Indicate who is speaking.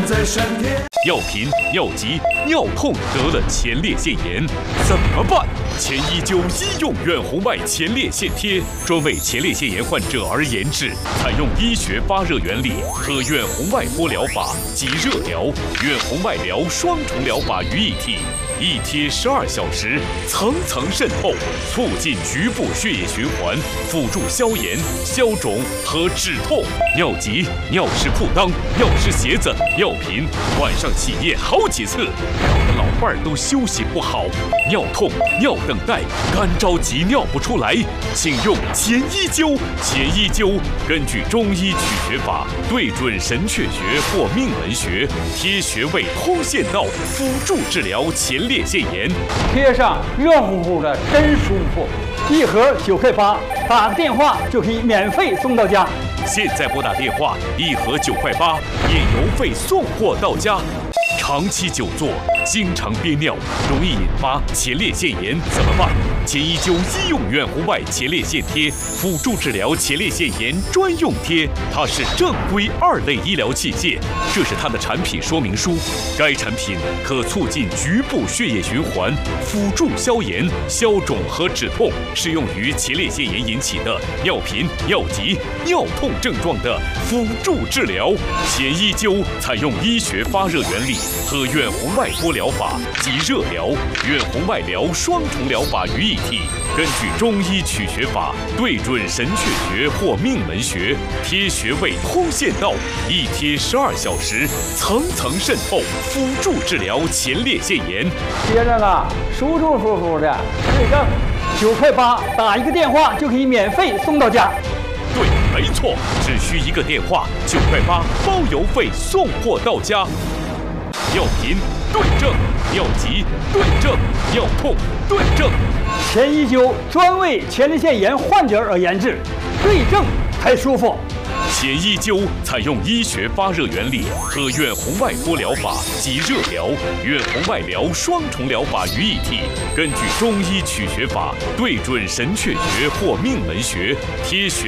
Speaker 1: 在闪电。
Speaker 2: 尿频、尿急、尿痛得了前列腺炎怎么办？前一灸医用远红外前列腺贴，专为前列腺炎患者而研制，采用医学发热原理和远红外波疗法及热疗、远红外疗双重疗法于一体。一贴12小时，层层渗透，促进局部血液循环，辅助消炎、消肿和止痛。尿急、尿湿裤裆、尿湿鞋子、尿频，晚上起夜好几次，搞得老伴儿都休息不好。尿痛、尿等待、干着急尿不出来，请用前一灸。前一灸根据中医取穴法，对准神阙穴或命门穴，贴穴位通线道，辅助治疗前列腺炎。
Speaker 3: 贴上热乎乎的，真舒服。一盒9块8，打个电话就可以免费送到家。
Speaker 2: 现在拨打电话，一盒9块8，免邮费送货到家。长期久坐，经常憋尿，容易引发前列腺炎怎么办？前一灸医用远红外前列腺贴，辅助治疗前列腺炎专用贴，它是正规2类医疗器械，这是它的产品说明书。该产品可促进局部血液循环，辅助消炎、消肿和止痛，适用于前列腺炎引起的尿频、尿急、尿痛症状的辅助治疗。前一灸采用医学发热原理和远红外波疗法及热疗、远红外疗双重疗法于一体，根据中医取穴法，对准神阙穴或命门穴，贴穴位通线道，一贴12小时，层层渗透，辅助治疗前列腺炎。
Speaker 3: 贴着呢，舒舒服服的。对症，9块8，打一个电话就可以免费送到家。
Speaker 2: 对，没错，只需一个电话，9块8，包邮费送货到家。尿频对症，尿急对症，尿痛对症。
Speaker 3: 前一灸专为前列腺炎患者而研制，对症才舒服。
Speaker 2: 前一灸采用医学发热原理和远红外波疗法及热疗、远红外疗双重疗法于一体，根据中医取穴法，对准神阙穴或命门穴，贴穴